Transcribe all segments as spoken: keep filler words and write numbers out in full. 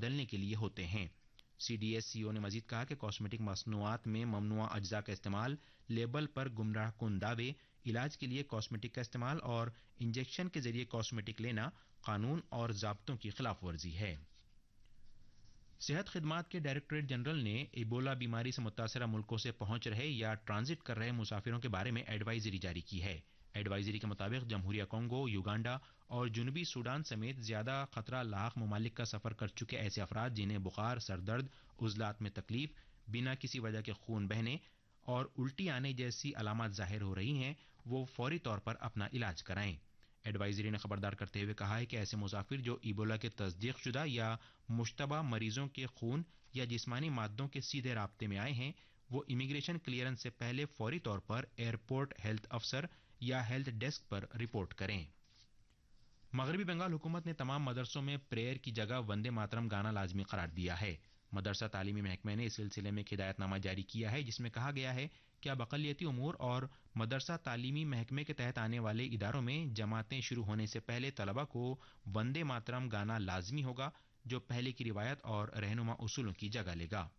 بدلنے کے لیے ہوتے ہیں۔ سی ڈی ایس سی او نے مزید کہا کہ کاسمیٹک مصنوعات میں ممنوعہ اجزاء کا استعمال، لیبل پر گمراہ کن دعوے، علاج کے لیے کاسمیٹک کا استعمال اور انجیکشن کے ذریعے کاسمیٹک لینا قانون اور ضابطوں کی خلاف ورزی ہے۔ صحت خدمات کے ڈائریکٹوریٹ جنرل نے ایبولا بیماری سے متاثرہ ملکوں سے پہنچ رہے یا ٹرانزٹ کر رہے مسافروں کے بارے میں ایڈوائزری جاری کی ہے۔ ایڈوائزری کے مطابق جمہوریہ کانگو، یوگانڈا اور جنوبی سوڈان سمیت زیادہ خطرہ لاحق ممالک کا سفر کر چکے ایسے افراد جنہیں بخار، سر درد، عضلات میں تکلیف، بنا کسی وجہ کے خون بہنے اور الٹی آنے جیسی علامات ظاہر ہو رہی ہیں، وہ فوری طور پر اپنا علاج کرائیں۔ ایڈوائزری نے خبردار کرتے ہوئے کہا ہے کہ ایسے مسافر جو ایبولا کے تصدیق شدہ یا مشتبہ مریضوں کے خون یا جسمانی مادوں کے سیدھے رابطے میں آئے ہیں، وہ امیگریشن کلیئرنس سے پہلے فوری طور پر ایئرپورٹ ہیلتھ افسر یا ہیلتھ ڈیسک پر رپورٹ کریں۔ مغربی بنگال حکومت نے تمام مدرسوں میں پریئر کی جگہ وندے ماترم گانا لازمی قرار دیا ہے۔ مدرسہ تعلیمی محکمے نے اس سلسلے میں ایک ہدایت نامہ جاری کیا ہے، جس میں کہا گیا ہے کہ اب اقلیتی امور اور مدرسہ تعلیمی محکمے کے تحت آنے والے اداروں میں جماعتیں شروع ہونے سے پہلے طلبہ کو وندے ماترم گانا لازمی ہوگا، جو پہلے کی روایت اور رہنما اصولوں کی جگہ لے گا۔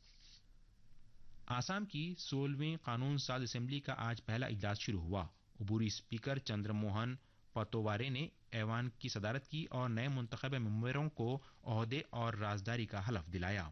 آسام کی سولہویں قانون ساز اسمبلی کا آج پہلا اجلاس شروع ہوا۔ عبوری اسپیکر چندر موہن پتووارے نے ایوان کی صدارت کی اور نئے منتخب ممبروں کو عہدے اور رازداری کا حلف دلایا۔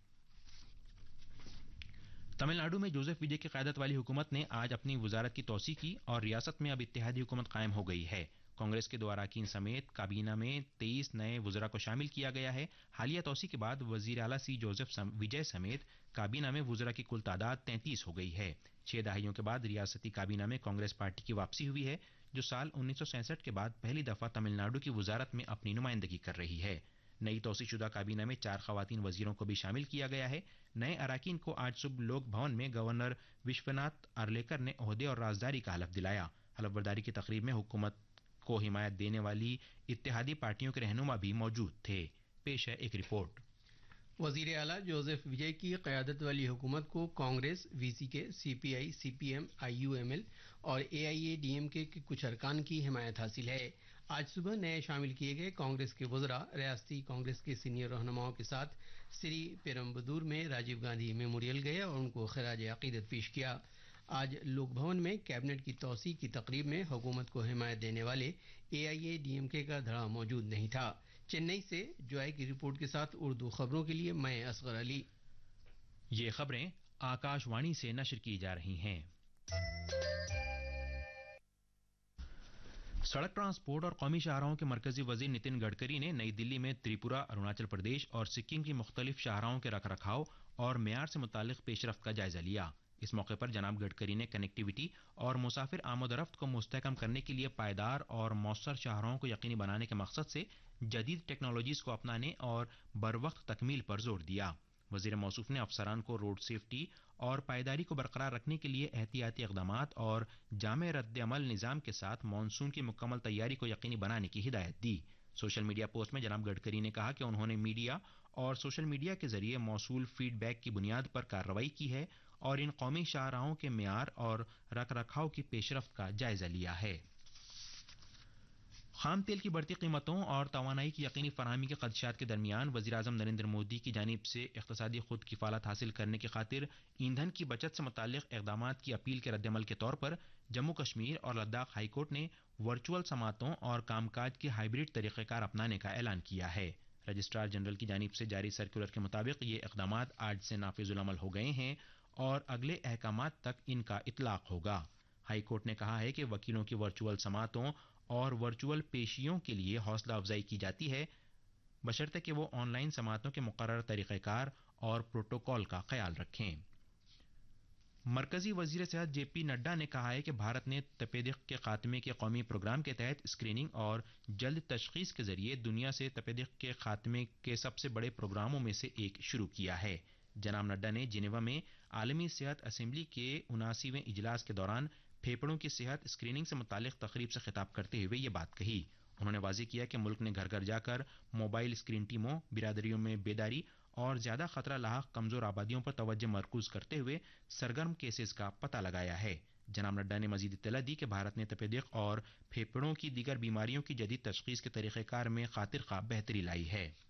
تمل ناڈو میں جوزف وجے کی قیادت والی حکومت نے آج اپنی وزارت کی توسیع کی اور ریاست میں اب اتحادی حکومت قائم ہو گئی ہے۔ کانگریس کے دو اراکین سمیت کابینہ میں تیئیس نئے وزراء کو شامل کیا گیا ہے۔ حالیہ توسیع کے بعد وزیر اعلیٰ سی جوزف وجے سمیت کابینہ میں وزراء کی کل تعداد تینتیس ہو گئی ہے۔ چھ دہائیوں کے بعد ریاستی کابینہ میں کانگریس پارٹی کی واپسی ہوئی ہے، جو سال انیس سو سینسٹھ کے بعد پہلی دفعہ تمل ناڈو کی وزارت میں اپنی نمائندگی کر رہی ہے۔ نئی توسیع شدہ کابینہ میں چار خواتین وزیروں کو بھی شامل کیا گیا ہے۔ نئے اراکین کو آج صبح لوک بھون میں گورنر وشوناتھ ارلیکر نے عہدے اور رازداری کا حلف دلایا۔ حلف برداری کی تقریب میں حکومت کو حمایت دینے والی اتحادی پارٹیوں کے رہنما بھی موجود تھے۔ پیش ہے ایک رپورٹ۔ وزیر اعلیٰ جوزف وجے کی قیادت والی حکومت کو کانگریس، وی سی کے، سی پی آئی، سی P M, I you M L اور اے آئی اے ڈی ایم کے کچھ ارکان کی حمایت حاصل ہے۔ آج صبح نئے شامل کیے گئے کانگریس کے وزراء ریاستی کانگریس کے سینئر رہنماؤں کے ساتھ سری پیرمبدور میں راجیو گاندھی میموریل گئے اور ان کو خراج عقیدت پیش کیا۔ آج لوک بھون میں کیبنٹ کی توسیع کی تقریب میں حکومت کو حمایت دینے والے اے آئی اے ڈی ایم کے کا دھڑا موجود نہیں تھا۔ چنئی سے جوائے کی رپورٹ کے ساتھ اردو خبروں کے لیے میں اصغر علی۔ یہ خبریں آکاش وانی سے نشر کی جا رہی ہیں۔ سڑک ٹرانسپورٹ اور قومی شاہراہوں کے مرکزی وزیر نتن گڈکری نے نئی دلی میں تریپورہ، اروناچل پردیش اور سکم کی مختلف شاہراہوں کے رکھ رکھاؤ اور معیار سے متعلق پیش رفت کا جائزہ لیا۔ اس موقع پر جناب گڈکری نے کنیکٹیویٹی اور مسافر آمد و رفت کو مستحکم کرنے کے لیے پائیدار اور مؤثر شاہراہوں کو یقینی بنانے کے مقصد سے جدید ٹیکنالوجیز کو اپنانے اور بروقت تکمیل پر زور دیا۔ وزیر موصوف نے افسران کو روڈ سیفٹی اور پائیداری کو برقرار رکھنے کے لیے احتیاطی اقدامات اور جامع رد عمل نظام کے ساتھ مانسون کی مکمل تیاری کو یقینی بنانے کی ہدایت دی۔ سوشل میڈیا پوسٹ میں جناب گڈکری نے کہا کہ انہوں نے میڈیا اور سوشل میڈیا کے ذریعے موصول فیڈ بیک کی بنیاد پر کارروائی کی ہے اور ان قومی شاہراہوں کے معیار اور رکھ رکھاؤ کی پیش رفت کا جائزہ لیا ہے۔ خام تیل کی بڑھتی قیمتوں اور توانائی کی یقینی فراہمی کے خدشات کے درمیان وزیر اعظم نریندر مودی کی جانب سے اقتصادی خود کفالت حاصل کرنے کی خاطر ایندھن کی بچت سے متعلق اقدامات کی اپیل کے رد عمل کے طور پر جموں کشمیر اور لداخ ہائی کورٹ نے ورچوئل سماعتوں اور کام کاج کے ہائبرڈ طریقہ کار اپنانے کا اعلان کیا ہے۔ رجسٹرار جنرل کی جانب سے جاری سرکولر کے مطابق یہ اقدامات آج سے نافذ العمل ہو گئے ہیں اور اگلے احکامات تک ان کا اطلاق ہوگا۔ ہائی کورٹ نے کہا ہے کہ وکیلوں کی ورچوئل سماعتوں اور ورچوئل پیشیوں کے لیے حوصلہ افزائی کی جاتی ہے، بشرطے کہ وہ آن لائن سماعتوں کے مقررہ طریقہ کار اور پروٹوکول کا خیال رکھیں۔ مرکزی وزیر صحت جے پی نڈا نے کہا ہے کہ بھارت نے تپیدق کے خاتمے کے قومی پروگرام کے تحت اسکریننگ اور جلد تشخیص کے ذریعے دنیا سے تپیدق کے خاتمے کے سب سے بڑے پروگراموں میں سے ایک شروع کیا ہے۔ جناب نڈا نے جنیوا میں عالمی صحت اسمبلی کے اناسیویں اجلاس کے دوران پھیپھڑوں کی صحت اسکریننگ سے متعلق تقریب سے خطاب کرتے ہوئے یہ بات کہی۔ انہوں نے واضح کیا کہ ملک نے گھر گھر جا کر موبائل اسکرین ٹیموں، برادریوں میں بیداری اور زیادہ خطرہ لاحق کمزور آبادیوں پر توجہ مرکوز کرتے ہوئے سرگرم کیسز کا پتہ لگایا ہے۔ جناب نڈا نے مزید اطلاع دی کہ بھارت نے تپیدق اور پھیپھڑوں کی دیگر بیماریوں کی جدید تشخیص کے طریقہ کار میں خاطر خواہ بہتری لائی ہے۔